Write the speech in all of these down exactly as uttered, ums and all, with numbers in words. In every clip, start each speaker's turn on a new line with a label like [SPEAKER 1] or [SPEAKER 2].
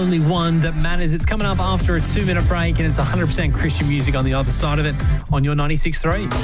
[SPEAKER 1] only one that matters. It's coming up after a two-minute break, and it's one hundred percent Christian music on the other side of it on your ninety-six point three.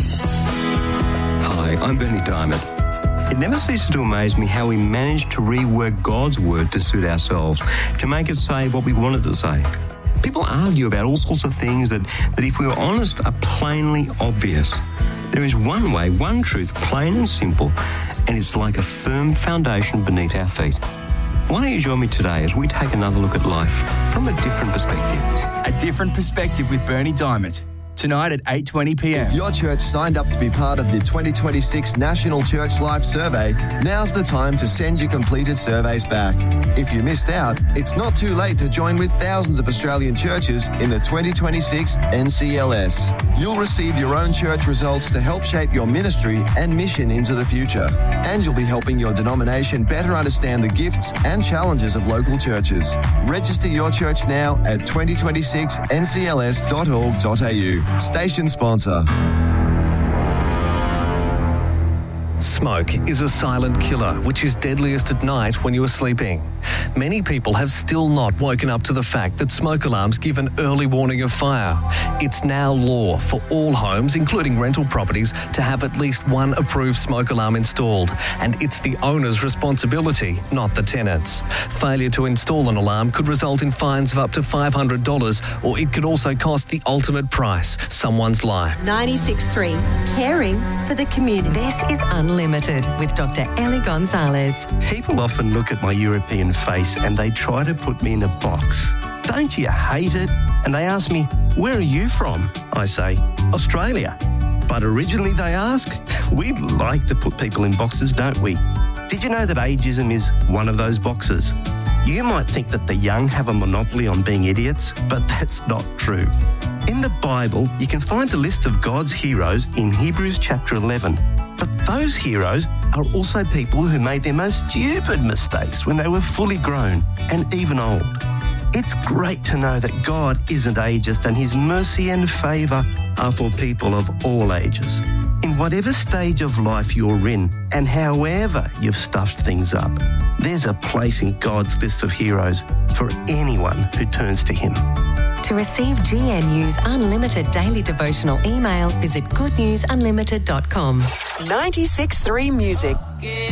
[SPEAKER 2] Hi, I'm Bernie Diamond. It never ceases to amaze me how we manage to rework God's word to suit ourselves, to make it say what we want it to say. People argue about all sorts of things that, that if we were honest, are plainly obvious. There is one way, one truth, plain and simple, and it's like a firm foundation beneath our feet. Why don't you join me today as we take another look at life from a different perspective?
[SPEAKER 3] A Different Perspective with Bernie Diamond. Tonight at eight twenty p m.
[SPEAKER 4] If your church signed up to be part of the twenty twenty-six National Church Life Survey, now's the time to send your completed surveys back. If you missed out, it's not too late to join with thousands of Australian churches in the twenty twenty-six N C L S. You'll receive your own church results to help shape your ministry and mission into the future. And you'll be helping your denomination better understand the gifts and challenges of local churches. Register your church now at twenty twenty-six N C L S dot org dot a u. Station sponsor.
[SPEAKER 5] Smoke is a silent killer, which is deadliest at night when you are sleeping. Many people have still not woken up to the fact that smoke alarms give an early warning of fire. It's now law for all homes, including rental properties, to have at least one approved smoke alarm installed, and it's the owner's responsibility, not the tenant's. Failure to install an alarm could result in fines of up to five hundred dollars, or it could also cost the ultimate price, someone's life.
[SPEAKER 6] ninety-six point three, caring for the community.
[SPEAKER 7] This is Unlimited with Doctor Ellie Gonzalez.
[SPEAKER 8] People often look at my European face and they try to put me in a box. Don't you hate it? And they ask me, where are you from? I say, Australia. But originally they ask, we like to put people in boxes, don't we? Did you know that ageism is one of those boxes? You might think that the young have a monopoly on being idiots, but that's not true. In the Bible, you can find a list of God's heroes in Hebrews chapter eleven. But those heroes are also people who made their most stupid mistakes when they were fully grown and even old. It's great to know that God isn't ageist and his mercy and favour are for people of all ages. In whatever stage of life you're in and however you've stuffed things up, there's a place in God's list of heroes for anyone who turns to him.
[SPEAKER 7] To receive G N U's unlimited daily devotional email, visit good news unlimited dot com.
[SPEAKER 6] ninety-six point three Music.